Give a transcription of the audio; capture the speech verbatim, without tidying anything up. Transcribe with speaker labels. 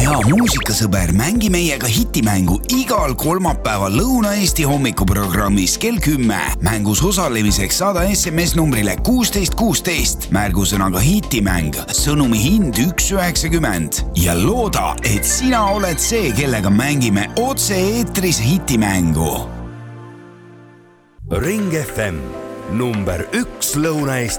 Speaker 1: hea muusikasõber, mängi meiega hitimängu igal kolmapäeval Lõuna-Eesti hommikuprogrammis kell kümme. Mängus osalemiseks saada S M S numbrile kuusteist kuusteist, märgusõnaga hitimäng, sõnumi hind üks üheksakümmend ja looda, et sina oled see, kellega mängime otse eetris hitimängu.
Speaker 2: Ring F M number üks Lõuna-Eesti